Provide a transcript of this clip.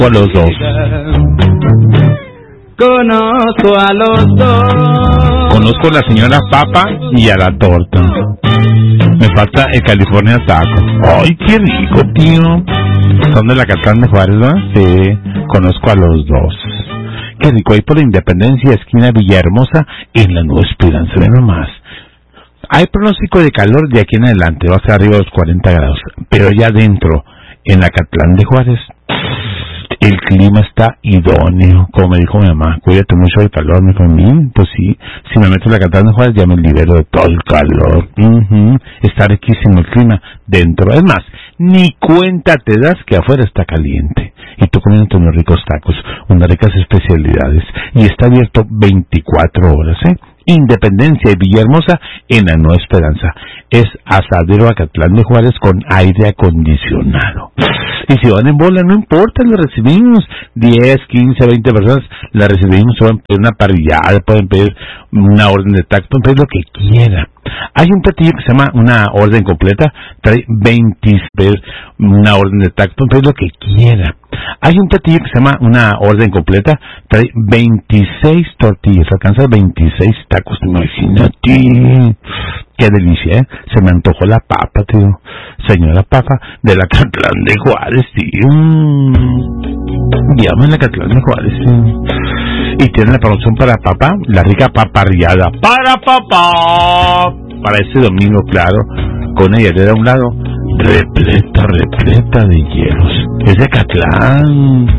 a los dos. Conozco a los dos. Conozco a la señora Papa y a la torta. Me falta el California Taco. ¡Ay, qué rico, tío! Son de la Catlán de Juárez, ¿no? Sí, conozco a los dos. Qué rico, ahí por la Independencia, esquina Villahermosa, en la Nueva Esperanza, ve nomás. Hay pronóstico de calor de aquí en adelante, va a ser arriba de los 40 grados. Pero ya adentro, en la Catlán de Juárez, el clima está idóneo, como me dijo mi mamá, cuídate mucho del calor, me dijo, pues sí, si me meto en la Catlán de Juárez ya me libero de todo el calor. Está riquísimo el clima dentro, es más, ni cuenta te das que afuera está caliente, y tú comiendo unos ricos tacos, unas ricas especialidades, y está abierto 24 horas, Independencia y Villahermosa en la Nueva Esperanza. Es Asadero Acatlán de Juárez con aire acondicionado. Y si van en bola, no importa, lo recibimos. 10, 15, 20 personas, la recibimos. Pueden pedir una parrillada, pueden pedir una orden de tacos, pueden pedir lo que quieran. Hay un platillo que se llama una orden completa, trae 20, una orden de tacos, pueden pedir lo que quieran. Hay un platillo que se llama una orden completa, trae 26 tortillas, alcanza 26 tacos, imagínate. Qué delicia, Se me antojó la papa, tío. Señora Papa, de la Catlán de Juárez, tío. Llama en la Catlán de Juárez, tío. Y tiene la promoción para papá, la rica paparriada. ¡Para papá! Para este domingo, claro, con una hielera a un lado, repleta de hielos. Es de Catlán.